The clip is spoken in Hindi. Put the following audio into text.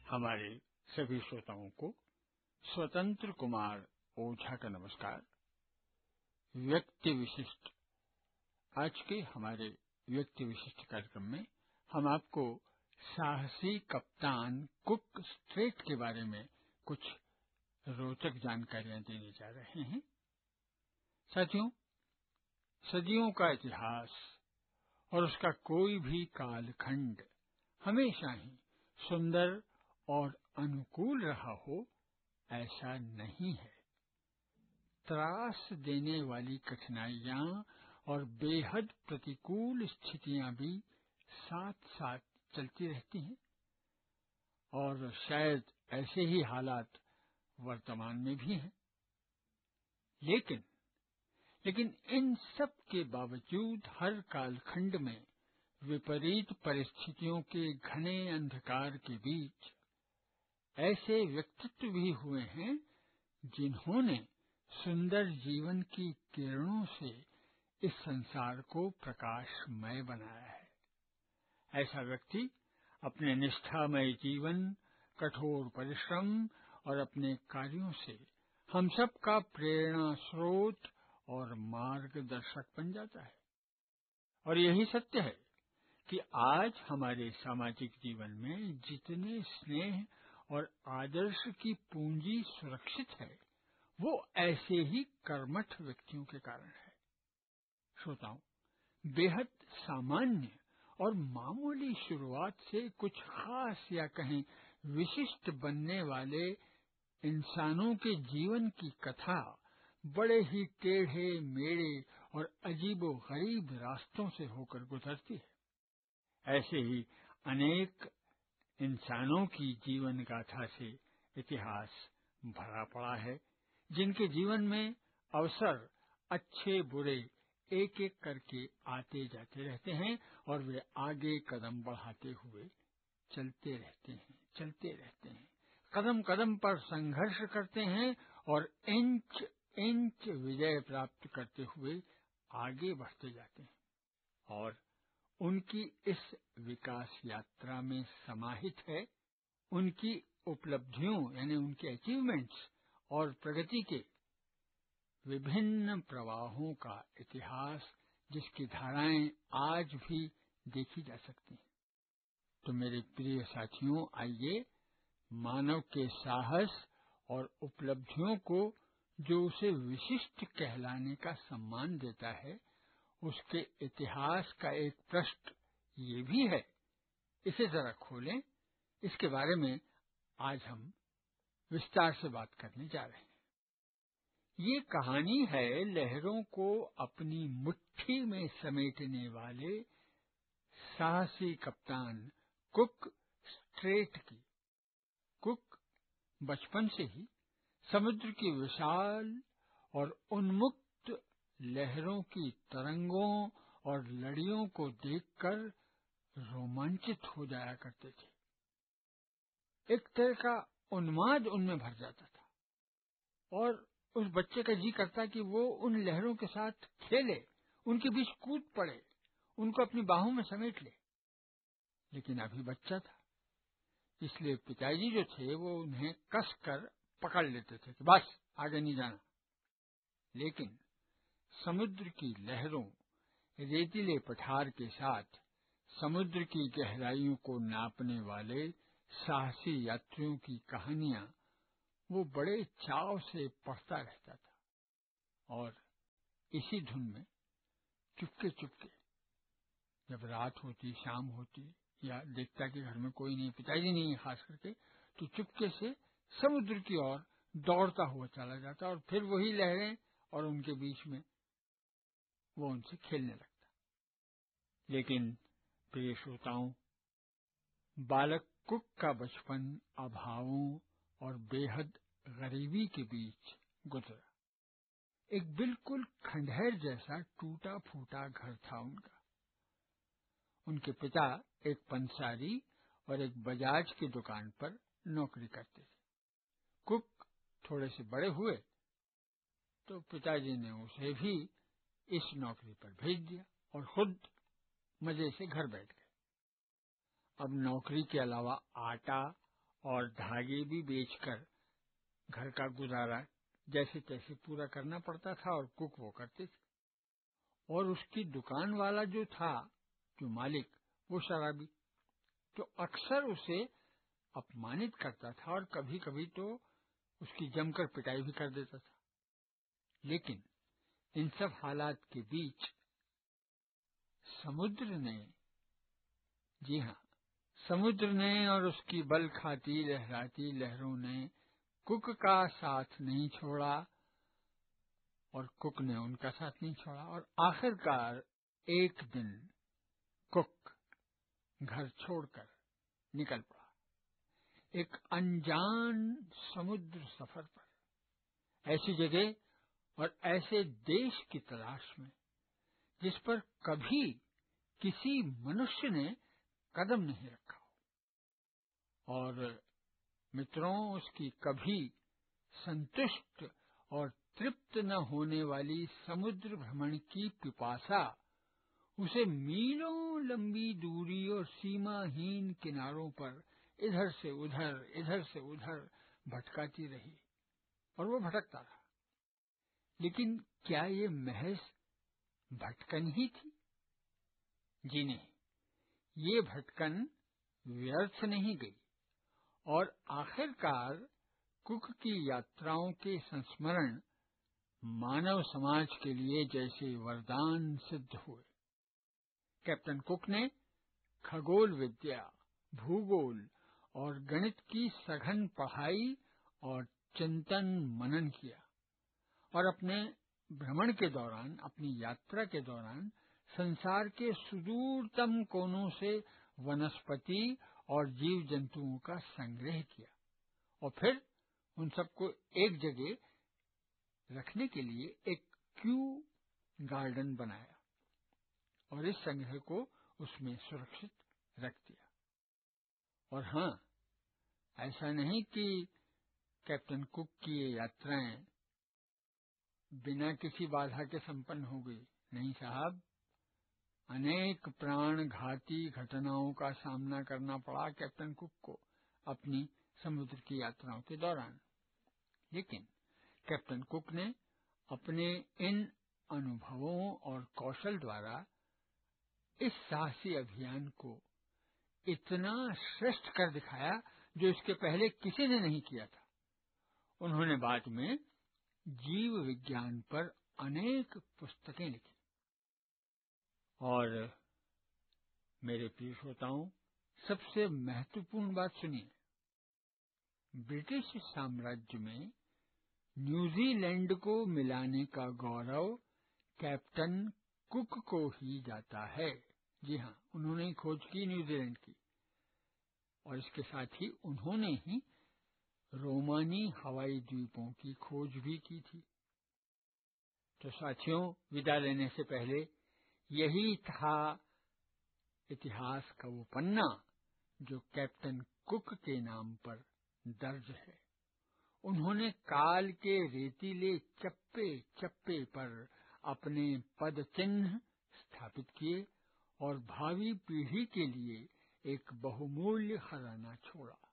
हमारे सभी श्रोताओं को स्वतंत्र कुमार ओझा का नमस्कार। व्यक्ति विशिष्ट, आज के हमारे व्यक्ति विशिष्ट कार्यक्रम में हम आपको साहसी कप्तान कुक स्ट्रेट के बारे में कुछ रोचक जानकारियां देने जा रहे हैं। साथियों, सदियों का इतिहास और उसका कोई भी कालखंड हमेशा ही सुंदर और अनुकूल रहा हो, ऐसा नहीं है। त्रास देने वाली कठिनाइयां और बेहद प्रतिकूल स्थितियां भी साथ साथ चलती रहती हैं और शायद ऐसे ही हालात वर्तमान में भी हैं। लेकिन इन सब के बावजूद हर कालखंड में विपरीत परिस्थितियों के घने अंधकार के बीच ऐसे व्यक्तित्व भी हुए हैं जिन्होंने सुंदर जीवन की किरणों से इस संसार को प्रकाशमय बनाया है। ऐसा व्यक्ति अपने निष्ठामय जीवन, कठोर परिश्रम और अपने कार्यों से हम सब का प्रेरणा स्रोत और मार्गदर्शक बन जाता है। और यही सत्य है कि आज हमारे सामाजिक जीवन में जितने स्नेह और आदर्श की पूंजी सुरक्षित है, वो ऐसे ही कर्मठ व्यक्तियों के कारण है। श्रोताओं, बेहद सामान्य और मामूली शुरुआत से कुछ खास या कहें विशिष्ट बनने वाले इंसानों के जीवन की कथा बड़े ही टेढ़े मेढ़े और अजीबोगरीब रास्तों से होकर गुजरती है। ऐसे ही अनेक इंसानों की जीवन गाथा से इतिहास भरा पड़ा है, जिनके जीवन में अवसर अच्छे बुरे एक एक करके आते जाते रहते हैं और वे आगे कदम बढ़ाते हुए चलते रहते हैं, कदम कदम पर संघर्ष करते हैं और इंच इंच विजय प्राप्त करते हुए आगे बढ़ते जाते हैं। और उनकी इस विकास यात्रा में समाहित है उनकी उपलब्धियों यानी उनके अचीवमेंट्स और प्रगति के विभिन्न प्रवाहों का इतिहास, जिसकी धाराएं आज भी देखी जा सकती हैं। तो मेरे प्रिय साथियों, आइए मानव के साहस और उपलब्धियों को, जो उसे विशिष्ट कहलाने का सम्मान देता है, उसके इतिहास का एक पृष्ठ ये भी है, इसे जरा खोलें। इसके बारे में आज हम विस्तार से बात करने जा रहे हैं। ये कहानी है लहरों को अपनी मुट्ठी में समेटने वाले साहसी कप्तान कुक स्ट्रेट की। कुक बचपन से ही समुद्र की विशाल और उन्मुक्त लहरों की तरंगों और लड़ियों को देखकर रोमांचित हो जाया करते थे। एक तरह का उन्माद उनमें भर जाता था और उस बच्चे का जी करता कि वो उन लहरों के साथ खेले, उनके बीच कूद पड़े, उनको अपनी बाहों में समेट ले। लेकिन अभी बच्चा था, इसलिए पिताजी जो थे वो उन्हें कसकर पकड़ लेते थे कि बस आगे नहीं जाना। लेकिन समुद्र की लहरों, रेतीले पठार के साथ समुद्र की गहराइयों को नापने वाले साहसी यात्रियों की कहानियां वो बड़े चाव से पढ़ता रहता था। और इसी धुन में चुपके चुपके जब रात होती, शाम होती, या देखता कि घर में कोई नहीं, पिताजी नहीं है खास करके, तो चुपके से समुद्र की ओर दौड़ता हुआ चला जाता और फिर वही लहरें और उनके बीच में वो उनसे खेलने लगता। लेकिन प्रिय श्रोताओं, बालक कुक का बचपन अभावों और बेहद गरीबी के बीच गुजरा। एक बिल्कुल खंडहर जैसा टूटा फूटा घर था उनका। उनके पिता एक पंसारी और एक बजाज की दुकान पर नौकरी करते थे। कुक थोड़े से बड़े हुए तो पिताजी ने उसे भी इस नौकरी पर भेज दिया और खुद मजे से घर बैठ गए। अब नौकरी के अलावा आटा और धागे भी बेचकर घर का गुजारा जैसे तैसे पूरा करना पड़ता था, और कुक वो करते थे। और उसकी दुकान वाला जो था, जो मालिक, वो शराबी, तो अक्सर उसे अपमानित करता था और कभी कभी तो उसकी जमकर पिटाई भी कर देता था। लेकिन इन सब हालात के बीच समुद्र ने, जी हाँ, समुद्र ने और उसकी बल खाती लहराती लहरों ने कुक का साथ नहीं छोड़ा, और कुक ने उनका साथ नहीं छोड़ा। और आखिरकार एक दिन कुक घर छोड़कर निकल पड़ा, एक अनजान समुद्र सफर पर, ऐसी जगह और ऐसे देश की तलाश में जिस पर कभी किसी मनुष्य ने कदम नहीं रखा हो। और मित्रों, उसकी कभी संतुष्ट और तृप्त न होने वाली समुद्र भ्रमण की पिपासा उसे मीलों लंबी दूरी और सीमाहीन किनारों पर इधर से उधर भटकाती रही, और वो भटकता रहा। लेकिन क्या ये महज भटकन ही थी? जी नहीं, ये भटकन व्यर्थ नहीं गई, और आखिरकार कुक की यात्राओं के संस्मरण मानव समाज के लिए जैसे वरदान सिद्ध हुए। कैप्टन कुक ने खगोल विद्या, भूगोल और गणित की सघन पढ़ाई और चिंतन मनन किया, और अपने भ्रमण के दौरान, अपनी यात्रा के दौरान संसार के सुदूरतम कोनों से वनस्पति और जीव जंतुओं का संग्रह किया, और फिर उन सबको एक जगह रखने के लिए एक क्यू गार्डन बनाया, और इस संग्रह को उसमें सुरक्षित रख दिया। और हाँ, ऐसा नहीं कि कैप्टन कुक की ये यात्राएं बिना किसी बाधा के संपन्न हो गई। नहीं साहब, अनेक प्राणघाती घटनाओं का सामना करना पड़ा कैप्टन कुक को अपनी समुद्र की यात्राओं के दौरान। लेकिन कैप्टन कुक ने अपने इन अनुभवों और कौशल द्वारा इस साहसी अभियान को इतना श्रेष्ठ कर दिखाया जो इसके पहले किसी ने नहीं किया था। उन्होंने बाद में जीव विज्ञान पर अनेक पुस्तकें लिखी। और मेरे प्रिय श्रोताओं, सबसे महत्वपूर्ण बात सुनिए, ब्रिटिश साम्राज्य में न्यूजीलैंड को मिलाने का गौरव कैप्टन कुक को ही जाता है। जी हाँ, उन्होंने खोज की न्यूजीलैंड की, और इसके साथ ही उन्होंने ही रोमानी हवाई द्वीपों की खोज भी की थी। तो साथियों, विदा लेने से पहले यही था इतिहास का वो पन्ना जो कैप्टन कुक के नाम पर दर्ज है। उन्होंने काल के रेतीले चप्पे चप्पे पर अपने पद चिन्ह स्थापित किए और भावी पीढ़ी के लिए एक बहुमूल्य खजाना छोड़ा।